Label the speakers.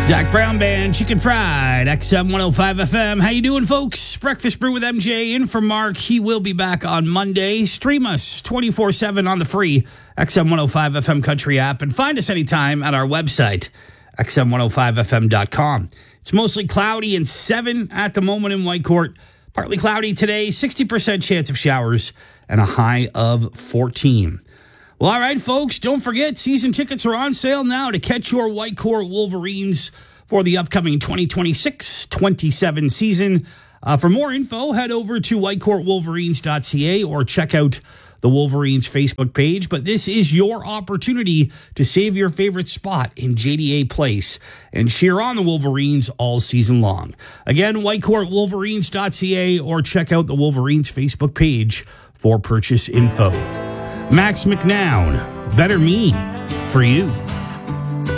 Speaker 1: Zach Brown Band, Chicken Fried, XM 105 FM. How you doing, folks? Breakfast Brew with MJ in for Mark. He will be back on Monday. Stream us 24/7 on the free XM 105 FM Country app and find us anytime at our website, xm105fm.com. It's mostly cloudy and 7 at the moment in Whitecourt. Partly cloudy today, 60% chance of showers, and a high of 14. Well, all right, folks, don't forget, season tickets are on sale now to catch your Whitecourt Wolverines for the upcoming 2026-27 season. For more info, head over to whitecourtwolverines.ca or check out the Wolverines Facebook page. But this is your opportunity to save your favorite spot in JDA Place and cheer on the Wolverines all season long. Again, whitecourtwolverines.ca or check out the Wolverines Facebook page for purchase info. Max McNown, Better Me for You.